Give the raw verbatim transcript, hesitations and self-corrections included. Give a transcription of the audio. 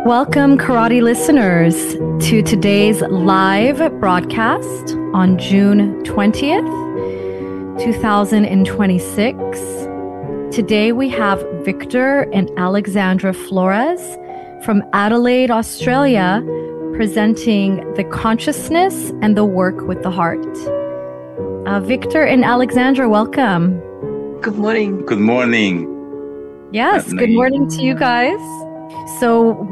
Welcome, karate listeners, to today's live broadcast on June twentieth, twenty twenty-six. Today we have Victor and Alexandra Flores from Adelaide, Australia, presenting The Consciousness and the Work with the Heart. Uh, Victor and Alexandra, welcome. Good morning. Good morning. Yes, good morning to you guys. So